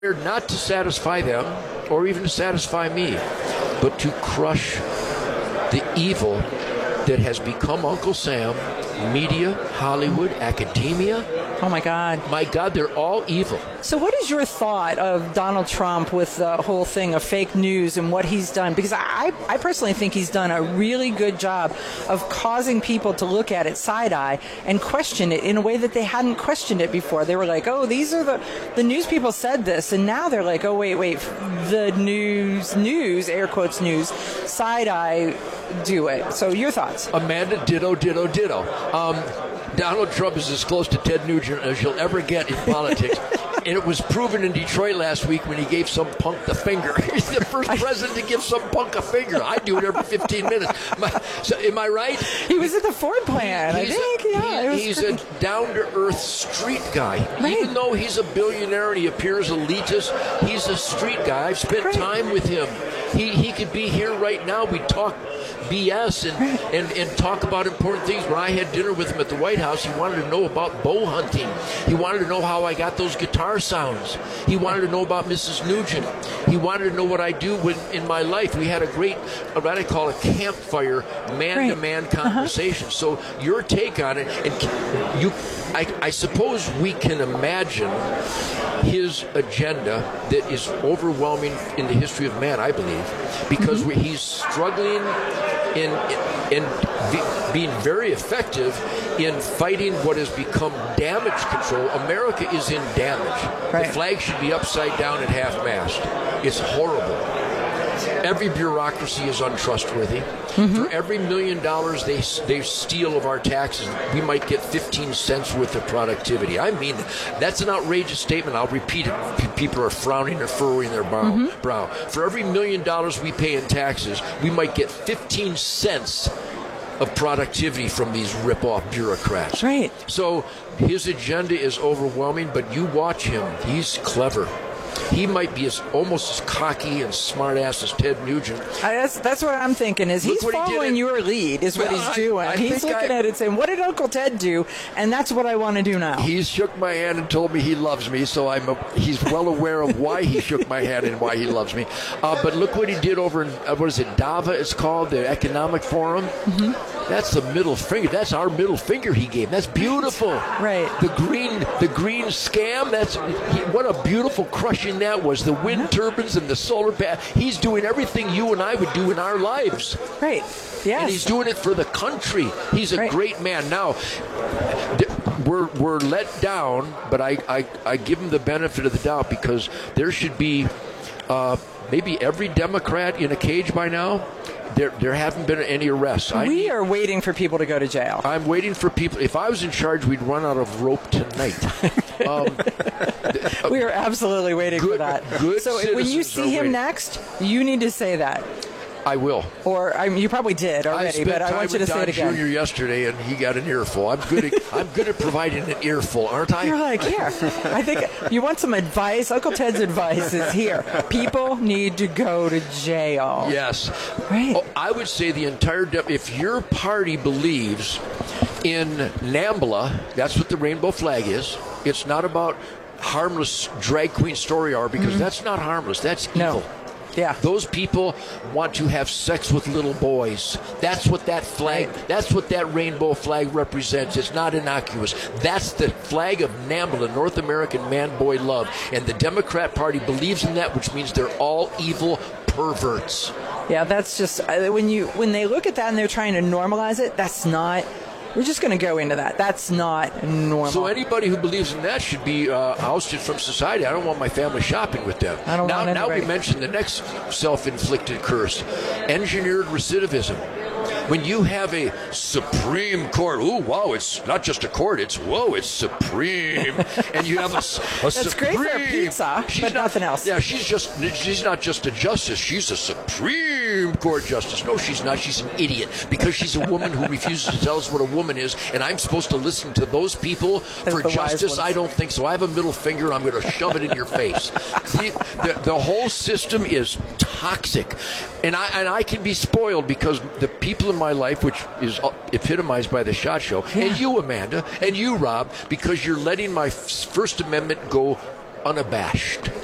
not to satisfy them or even to satisfy me, but to crush the evil that has become Uncle Sam, media, Hollywood, academia. Oh, my God. My God, they're all evil. So what is your thought of Donald Trump with the whole thing of fake news and what he's done? Because I personally think he's done a really good job of causing people to look at it side-eye and question it in a way that they hadn't questioned it before. They were like, oh, these are the news people said this. And now they're like, oh, wait, the news, air quotes news, side-eye do it. So your thoughts? Amanda, ditto. Donald Trump is as close to Ted Nugent as you'll ever get in politics. And it was proven in Detroit last week when he gave some punk the finger. He's the first president to give some punk a finger. I do it every 15 minutes. So, am I right? He was at the Ford plant, I think. Yeah, he's a down-to-earth street guy. Right. Even though he's a billionaire and he appears elitist, he's a street guy. I've spent time with him. He could be here right now. We talk BS and talk about important things. When I had dinner with him at the White House, he wanted to know about bow hunting. He wanted to know how I got those guitar sounds. He wanted to know about Mrs. Nugent. He wanted to know what I do in my life. We had a great, what I call a campfire, man-to-man conversation. So your take on it, and I suppose we can imagine his agenda that is overwhelming in the history of man, I believe, because he's struggling in being very effective in fighting what has become damage control. America is in damage. Right. The flag should be upside down at half-mast. It's horrible. Every bureaucracy is untrustworthy. For every $1 million they steal of our taxes, we might get 15 cents worth of productivity. I mean, that's an outrageous statement. I'll repeat it. People are frowning and furrowing their brow. For every $1 million we pay in taxes, we might get 15 cents of productivity from these rip-off bureaucrats. Right. So his agenda is overwhelming, but you watch him. He's clever. He might be almost as cocky and smart-ass as Ted Nugent. That's what I'm thinking, is he's following your lead, is what he's doing. He's looking at it saying, what did Uncle Ted do? And that's what I want to do now. He's shook my hand and told me he loves me, so he's well aware of why he shook my hand and why he loves me. But look what he did over in, what is it, Davos it's called, the Economic Forum? That's the middle finger. That's our middle finger he gave. That's beautiful. Right. The green scam, what a beautiful crushing that was. The wind turbines and the solar panel. He's doing everything you and I would do in our lives. Right. Yes. And he's doing it for the country. He's a great man. Now, we're let down, but I give him the benefit of the doubt because there should be maybe every Democrat in a cage by now. There haven't been any arrests. We are waiting for people to go to jail. I'm waiting for people. If I was in charge, we'd run out of rope tonight. We are absolutely waiting for that. So when you see him next, you need to say that. I will. Or you probably did already, but I want you to say it again. I spent time with Don Jr. yesterday, and he got an earful. I'm good at providing an earful, aren't I? You're like, here. I think you want some advice. Uncle Ted's advice is here. People need to go to jail. Yes. Right. Oh, I would say the entire if your party believes in NAMBLA, that's what the rainbow flag is. It's not about harmless drag queen story hour because that's not harmless. That's evil. No. Yeah. Those people want to have sex with little boys. That's what that flag, that's what that rainbow flag represents. It's not innocuous. That's the flag of NAMBLA, North American Man-Boy Love. And the Democrat Party believes in that, which means they're all evil perverts. Yeah, that's just, when they look at that and they're trying to normalize it, that's not... We're just going to go into that. That's not normal. So anybody who believes in that should be ousted from society. I don't want my family shopping with them. I don't want anybody. Now we mentioned the next self-inflicted curse, engineered recidivism. When you have a Supreme Court, ooh, wow, it's not just a court, it's supreme. And you have a That's Supreme. Great for a pizza, but nothing else. Yeah, she's not just a justice, she's a Supreme Court justice. No, she's not. She's an idiot because she's a woman who refuses to tell us what a woman is, and I'm supposed to listen to those people for justice? I don't think so. I have a middle finger, I'm going to shove it in your face. The whole system is toxic. And I can be spoiled because the people in my life, which is epitomized by the SHOT Show, and you, Amanda, and you, Rob, because you're letting my First Amendment go unabashed.